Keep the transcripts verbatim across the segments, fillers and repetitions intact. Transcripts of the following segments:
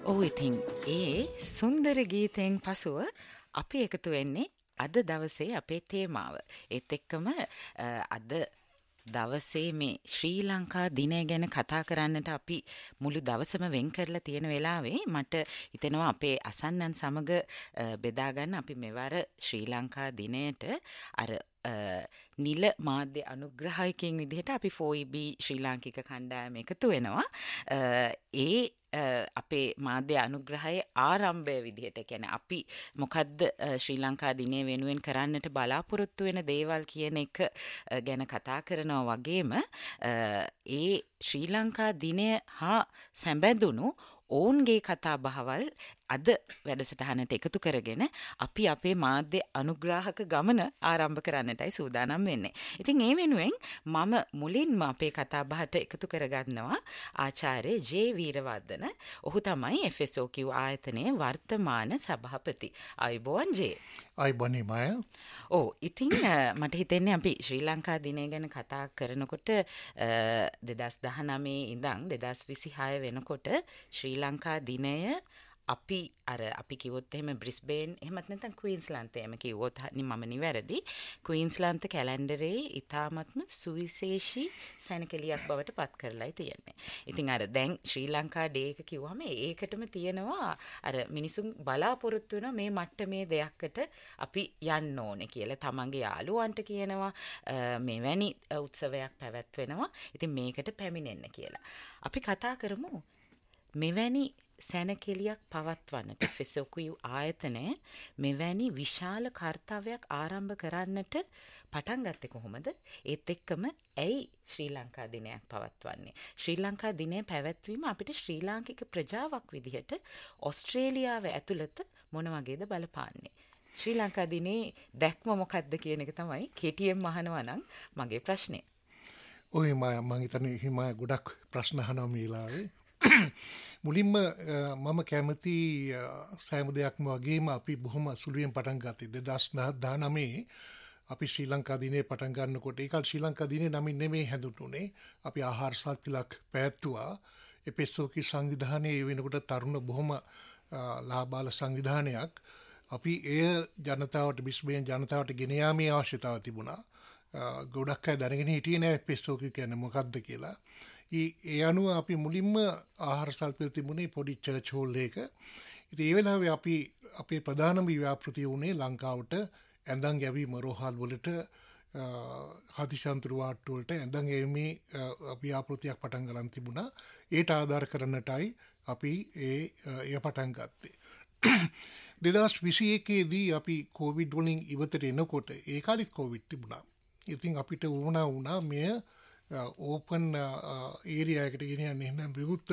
ඔව් ඉතින් ඒ සුන්දර ගීතයෙන් පසුව අපි එකතු වෙන්නේ අද දවසේ අපේ තේමාව. ඒත් එක්කම අ, අද දවසේ මේ ශ්‍රී ලංකා දිනය ගැන කතා කරන්නට අපි මුළු දවසම වෙන් කරලා තියෙන වෙලාවේ මට හිතෙනවා අපේ අසන්නන් සමග අ, බෙදා ගන්න අපි මෙවර ශ්‍රී ලංකා දිනයට අර අ, නිල මාධ්‍ය අනුග්‍රහයකින් විදිහට අපි ෆෝර් ඊ බී ශ්‍රී ලාංකික කණ්ඩායම එකතු වෙනවා. අ, ඒ අ, අපේ මාධ්‍ය අනුග්‍රහයේ ආරම්භය විදිහට කියන්නේ අපි මොකද්ද අ, ශ්‍රී ලංකා දිනය වෙනුවෙන් කරන්නට බලාපොරොත්තු වෙන දේවල් කියන එක අ, ගැන කතා කරනවා වගේම අ, ඒ ශ්‍රී ලංකා දිනය හා සැබඳුණු ඔවුන්ගේ කතා බහවල් අද වැඩසටහනට එකතු කරගෙන අපි අපේ මාධ්‍ය අනුග්‍රාහක ගමන ආරම්භ කරන්නටයි සූදානම් වෙන්නේ. ඉතින් ඒ වෙනුවෙන් මම මුලින්ම අපේ කතා බහට එකතු කරගන්නවා ආචාර්ය ජේ වීරවර්ධන. ඔහු තමයි එෆ් එස් ඕ කියු ආයතනයේ වර්තමාන සභාපති. ආයුබෝවන් ජේ. ආයුබෝවන් මය. ඔව් ඉතින් මට හිතෙන්නේ අපි ශ්‍රී ලංකා දිනය ගැන කතා කරනකොට දෙදහස් දහනවය ඉඳන් දෙදහස් විසිහය වෙනකොට ශ්‍රී ලංකා දිනය අපි අර අපි කිව්වොත් එහෙම බ්‍රිස්බේන් එහෙමත් නැත්නම් ක්වීන්ස්ලන්තේ එහෙම කිව්වොත් මම නිවැරදි ක්වීන්ස්ලන්ත කැලෙන්ඩරේ ඉතාමත්ම සුවිශේෂී සැනකෙළියක් බවට පත් කරලායි තියෙන්නේ. ඉතින් අර දැන් ශ්‍රී ලංකා ඩේ එක කිව්වම ඒකටම තියෙනවා අර මිනිසුන් බලාපොරොත්තු වෙන මේ මට්ටමේ දෙයක්කට අපි යන්න ඕනේ කියලා තමන්ගේ යාළුවන්ට කියනවා මෙවැනි උත්සවයක් පැවැත්වෙනවා. ඉතින් මේකට පැමිණෙන්න කියලා. අපි කතා කරමු මෙවැනි සැනකෙළියක් පවත්වන්නට එෆ් එස් ඕ කියු ආයතනය මෙවැනි විශාල කාර්යයක් ආරම්භ කරන්නට පටන් ගත්තේ කොහොමද? ඒත් එක්කම ඇයි ශ්‍රී ලංකා දිනයක් පවත්වන්නේ? ශ්‍රී ලංකා දිනය පැවැත්වීම අපිට ශ්‍රී ලාංකික ප්‍රජාවක් විදිහට ඕස්ට්‍රේලියාව ඇතුළත මොන වගේද බලපාන්නේ? ශ්‍රී ලංකා දිනේ දැක්ම මොකක්ද කියන එක තමයි කෙටියෙන් අහනවා නම් මගේ ප්‍රශ්නේ. ඔය මම හිතන්නේ හිමා ගොඩක් ප්‍රශ්න අහනවා මේ වෙලාවේ. මුලින්ම මම කැමති සෑම දෙයක්ම වගේම අපි බොහොම සුළුවෙන් පටන් ගත්තේ දෙදහස් දහනවය අපි ශ්‍රී ලංකා දිනේ පටන් ගන්නකොට ඒකල් ශ්‍රී ලංකා දිනේ නමින් නෙමෙයි හැඳුන්වුනේ. අපි ආහාර සල්පිලක් පැවැත්තුවා. එෆ් එස් ඕ කී සංවිධානයේ වෙනකොට තරුණ බොහොම ලාබාල සංවිධානයක්. අපි එය ජනතාවට බිස්බේන් ජනතාවට ගෙන යාමේ අවශ්‍යතාව තිබුණා. ගොඩක් අය දැනගෙන හිටියේ නෑ එෆ් එස් ඕ කියන්නේ මොකක්ද කියලා. ඒ අනුව අපි මුලින්ම ආහාර සල්පිල් තිබුණේ පොඩි චර්ච් හෝල් එක. ඉතින් ඒ වෙලාවේ අපි අපේ ප්‍රධානම ව්‍යාපෘතිය වුණේ ලංකාවට ඇඳන් යැවීම රෝහල් වලට හදිසන්තර වාට්ටු වලට ඇඳන් යැවීමේ ව්‍යාපෘතියක් පටන් ගන්න තිබුණා. ඒට ආධාර කරන්නටයි අපි ඒ එය පටන් ගත්තේ. දෙදහස් විසි එකේ දී අපි කොවිඩ් වලින් ඉවතට එනකොට ඒ කාලෙත් කොවිඩ් තිබුණා. ඉතින් අපිට වුණා වුණා මෙය ඕපන් ඒරියා එකට ගෙනියන්න එහෙනම් විවුර්ත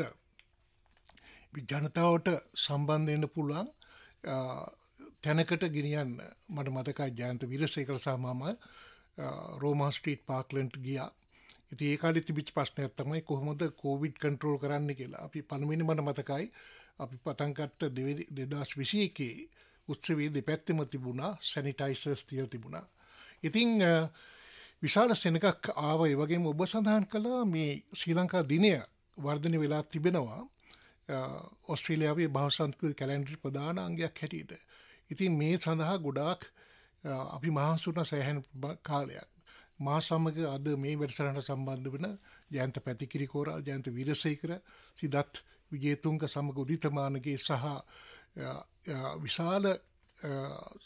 ජනතාවට සම්බන්ධ වෙන්න පුළුවන් තැනකට ගෙනියන්න. මට මතකයි ජයන්ත වීරසේකර සහ මම රෝමා ස්ට්‍රීට් පාක්ලන්ට් ගියා. ඉතින් ඒ කාලේ තිබිච්ච ප්‍රශ්නයක් තමයි කොහොමද කොවිඩ් කන්ට්‍රෝල් කරන්න කියලා. අපි පළවෙනි මට මතකයි අපි පටන් ගත්ත දෙදහස් විසි එකේ උත්සවයේ දෙපැත්තෙම තිබුණා සැනිටයිසර්ස් තියලා තිබුණා. ඉතින් විශාල සෙනඟක් ආව. ඒ වගේම ඔබ සඳහන් කළා මේ ශ්‍රී ලංකා දිනය වර්ධනය වෙලා තිබෙනවා ඕස්ට්‍රේලියාවේ බහුසංස්කෘතික කැලෙන්ඩරේ ප්‍රධාන අංගයක් හැටියට. ඉතින් මේ සඳහා ගොඩාක් අපි මහන්සි වුණා සෑහෙන කාලයක්. මා සමග අද මේ වැඩසටහනට සම්බන්ධ වෙන ජයන්ත පැතිකිරි කෝරා, ජයන්ත වීරසේකර, සිදත් විජේතුංග සමග උදිතමානගේ සහ විශාල